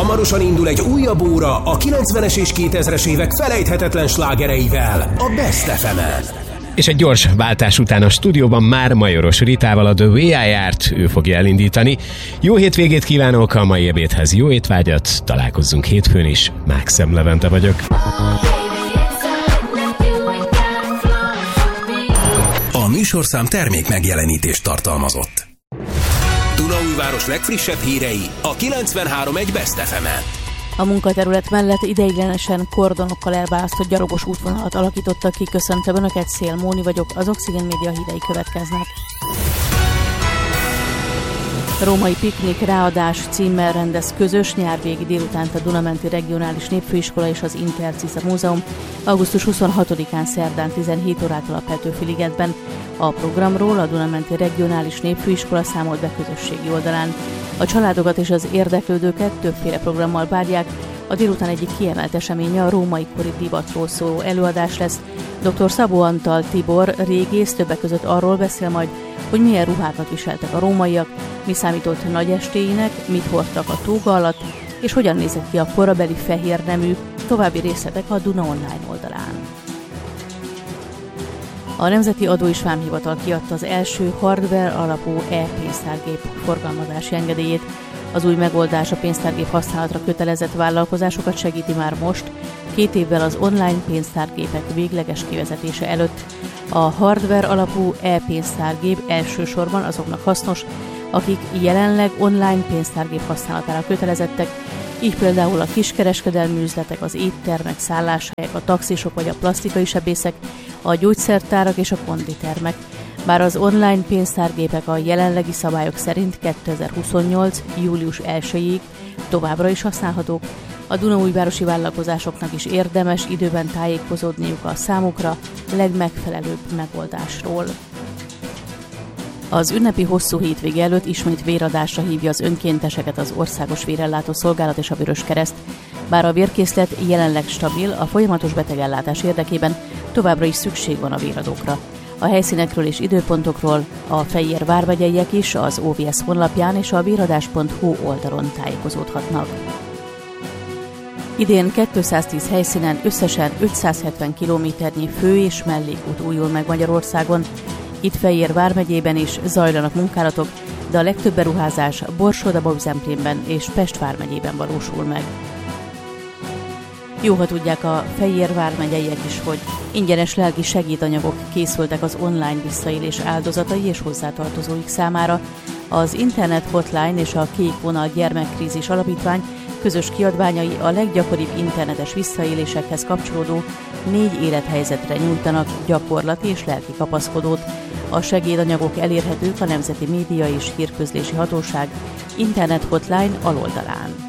Hamarosan indul egy újabb óra a 90-es és 2000-es évek felejthetetlen slágereivel, a Best FM-en. És egy gyors váltás után a stúdióban már Majoros Ritával, a The Way-I-Art ő fogja elindítani. Jó hétvégét kívánok, a mai ebédhez jó étvágyat, találkozzunk hétfőn is. Mákszem Levente vagyok. A műsorszám termék megjelenítést tartalmazott. Dunaújváros legfrissebb hírei a 93.1 Best FM-en. A munkaterület mellett ideiglenesen kordonokkal elválasztott gyalogos útvonalat alakítottak ki. Köszöntöm Önöket, Szél Móni vagyok, az Oxygen Média hírei következnek. Római piknik ráadás címmel rendez közös nyárvégi délutánt a Dunamenti Regionális Népfőiskola és az Interciza Múzeum augusztus 26-án szerdán 17 órától a Petőfi-ligetben. A programról a Dunamenti Regionális Népfőiskola számolt be közösségi oldalán. A családokat és az érdeklődőket többféle programmal várják. A délután egyik kiemelt eseménye a római kori divatról szóló előadás lesz. Dr. Szabó Antal Tibor régész többek között arról beszél majd, hogy milyen ruhákat viseltek a rómaiak, mi számított nagy estéinek, mit hordtak a tóga alatt, és hogyan nézett ki a korabeli fehér nemű. További részletek a Duna online oldalán. A Nemzeti Adó és Vámhivatal kiadta az első hardware alapú e-pénztárgép forgalmazási engedélyét. Az új megoldás a pénztárgép használatra kötelezett vállalkozásokat segíti már most, 2 évvel az online pénztárgépek végleges kivezetése előtt. A hardware alapú e-pénztárgép elsősorban azoknak hasznos, akik jelenleg online pénztárgép használatára kötelezettek, így például a kiskereskedelmi üzletek, az éttermek, szálláshelyek, a taxisok vagy a plastikai sebészek, a gyógyszertárak és a konditermek. Bár az online pénztárgépek a jelenlegi szabályok szerint 2028. július 1-ig továbbra is használhatók, a dunaújvárosi vállalkozásoknak is érdemes időben tájékozódniuk a számukra legmegfelelőbb megoldásról. Az ünnepi hosszú hétvége előtt ismét véradásra hívja az önkénteseket az Országos Vérellátó Szolgálat és a Vöröskereszt. Bár a vérkészlet jelenleg stabil, a folyamatos betegellátás érdekében továbbra is szükség van a véradókra. A helyszínekről és időpontokról a Fejér vármegyeiek is az OVS honlapján és a véradás.hu oldalon tájékozódhatnak. Idén 210 helyszínen összesen 570 kilométernyi fő- és mellékút újul meg Magyarországon. Itt Fejér vármegyében is zajlanak munkálatok, de a legtöbb beruházás Borsod-Bautzen-Zemplénben és Pest vármegyében valósul meg. Jó, ha tudják a Fejér vármegyeiek is, hogy ingyenes lelki segédanyagok készültek az online visszaélés áldozatai és hozzátartozóik számára. Az Internet Hotline és a Kék Vonal Gyermekkrízis Alapítvány közös kiadványai a leggyakoribb internetes visszaélésekhez kapcsolódó 4 élethelyzetre nyújtanak gyakorlati és lelki kapaszkodót. A segédanyagok elérhetők a Nemzeti Média és Hírközlési Hatóság Internet Hotline aloldalán.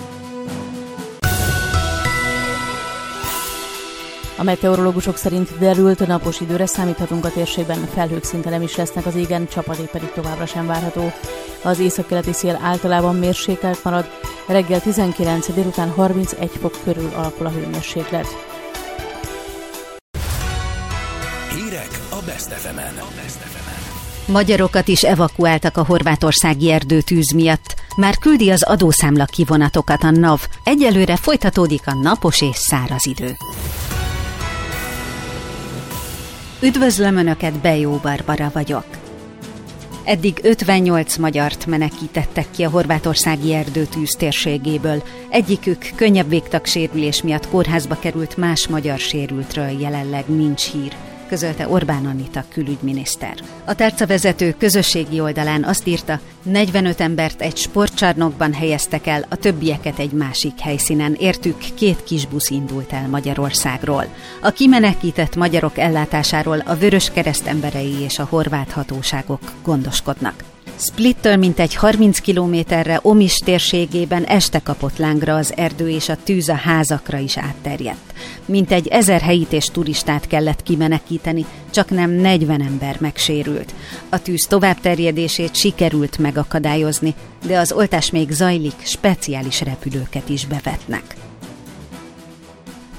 A meteorológusok szerint derült napos időre számíthatunk, a térségben felhők szinte nem is lesznek az égen, csapadék pedig továbbra sem várható. Az északkeleti szél általában mérsékelt marad, reggel 19, délután 31 fok körül alakul a hőmérséklet. Hírek a Best FM-en. Magyarokat is evakuáltak a horvátországi erdőtűz miatt. Már küldi az adószámla kivonatokat a NAV. Egyelőre folytatódik a napos és száraz idő. Üdvözlöm Önöket, Bejó Barbara vagyok. Eddig 58 magyart menekítettek ki a horvátországi erdőtűz térségéből. Egyikük könnyebb végtagsérülés miatt kórházba került, más magyar sérültről jelenleg nincs hír, közölte Orbán Anita külügyminiszter. A tárcavezető közösségi oldalán azt írta, 45 embert egy sportcsarnokban helyeztek el, a többieket egy másik helyszínen. Értük 2 kisbusz indult el Magyarországról. A kimenekített magyarok ellátásáról a Vöröskereszt emberei és a horvát hatóságok gondoskodnak. Splittől mintegy 30 kilométerre Omis térségében este kapott lángra az erdő, és a tűz a házakra is átterjedt. Mintegy 1000 helyit és turistát kellett kimenekíteni, csaknem 40 ember megsérült. A tűz továbbterjedését sikerült megakadályozni, de az oltás még zajlik, speciális repülőket is bevetnek.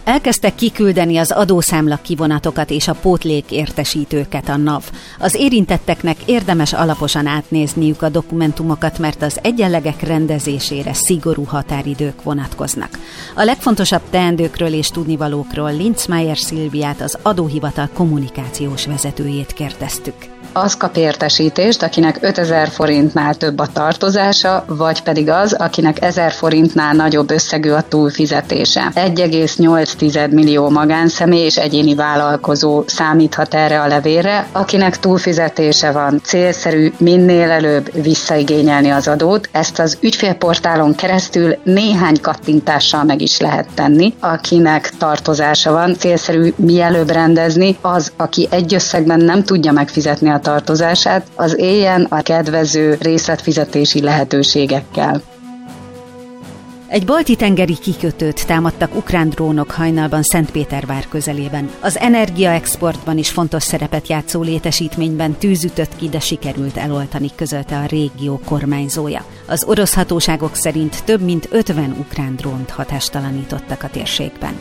Elkezdtek kiküldeni az adószámla kivonatokat és a pótlék értesítőket a NAV. Az érintetteknek érdemes alaposan átnézniük a dokumentumokat, mert az egyenlegek rendezésére szigorú határidők vonatkoznak. A legfontosabb teendőkről és tudnivalókról Linzmeier Szilviát, az adóhivatal kommunikációs vezetőjét kérdeztük. Az kap értesítést, akinek 5000 forintnál több a tartozása, vagy pedig az, akinek 1000 forintnál nagyobb összegű a túlfizetése. 1,8 millió magánszemély és egyéni vállalkozó számíthat erre a levélre, akinek túlfizetése van. Célszerű minél előbb visszaigényelni az adót. Ezt az ügyfélportálon keresztül néhány kattintással meg is lehet tenni. Akinek tartozása van, célszerű mielőbb rendezni. Az, aki egy összegben nem tudja megfizetni a tartozását, az éljen a kedvező részletfizetési lehetőségekkel. Egy balti-tengeri kikötőt támadtak ukrán drónok hajnalban Szentpétervár közelében. Az energiaexportban is fontos szerepet játszó létesítményben tűz ütött ki, de sikerült eloltani, közölte a régió kormányzója. Az orosz hatóságok szerint több mint 50 ukrán drónt hatástalanítottak a térségben.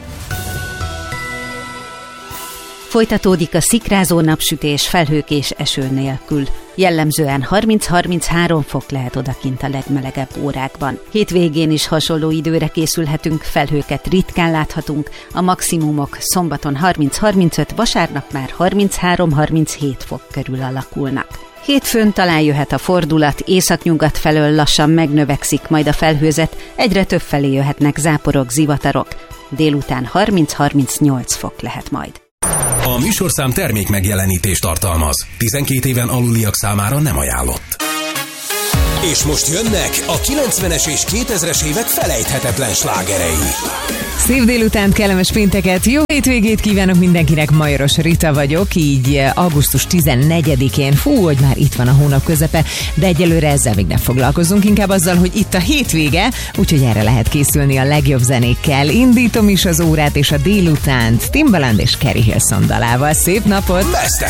Folytatódik a szikrázó napsütés, felhők és eső nélkül. Jellemzően 30-33 fok lehet odakint a legmelegebb órákban. Hétvégén is hasonló időre készülhetünk, felhőket ritkán láthatunk, a maximumok szombaton 30-35, vasárnap már 33-37 fok körül alakulnak. Hétfőn talán jöhet a fordulat, északnyugat felől lassan megnövekszik majd a felhőzet, egyre több felé jöhetnek záporok, zivatarok. Délután 30-38 fok lehet majd. A műsorszám termék megjelenítést tartalmaz. 12 éven aluliak számára nem ajánlott. És most jönnek a 90-es és 2000-es évek felejthetetlen slágerei. Szép délután, kellemes pénteket, jó hétvégét kívánok mindenkinek, Majoros Rita vagyok, így augusztus 14-én, hogy már itt van a hónap közepe, de egyelőre ezzel még nem foglalkozunk, inkább azzal, hogy itt a hétvége, úgyhogy erre lehet készülni a legjobb zenékkel. Indítom is az órát és a délutánt Timbaland és Carrie Hilson dalával. Szép napot! Best